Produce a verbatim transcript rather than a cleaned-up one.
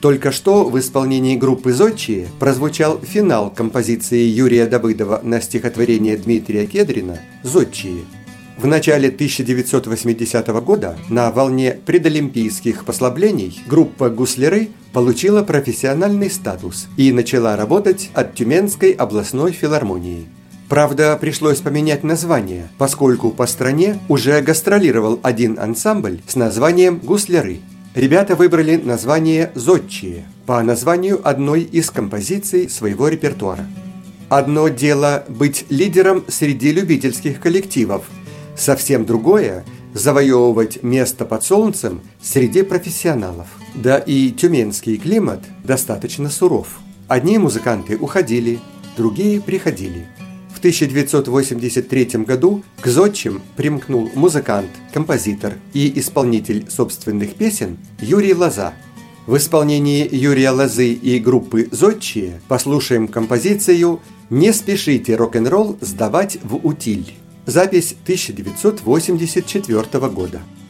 Только что в исполнении группы «Зодчие» прозвучал финал композиции Юрия Давыдова на стихотворение Дмитрия Кедрина «Зодчие». В начале тысяча девятьсот восьмидесятого года на волне предолимпийских послаблений группа «Гусляры» получила профессиональный статус и начала работать от Тюменской областной филармонии. Правда, пришлось поменять название, поскольку по стране уже гастролировал один ансамбль с названием «Гусляры». Ребята выбрали название «Зодчие» по названию одной из композиций своего репертуара. Одно дело быть лидером среди любительских коллективов, совсем другое – завоевывать место под солнцем среди профессионалов. Да и тюменский климат достаточно суров. Одни музыканты уходили, другие приходили. В тысяча девятьсот восемьдесят третьем году к зодчим примкнул музыкант, композитор и исполнитель собственных песен Юрий Лоза. В исполнении Юрия Лозы и группы «Зодчие» послушаем композицию «Не спешите рок-н-ролл сдавать в утиль». Запись тысяча девятьсот восемьдесят четвёртого года.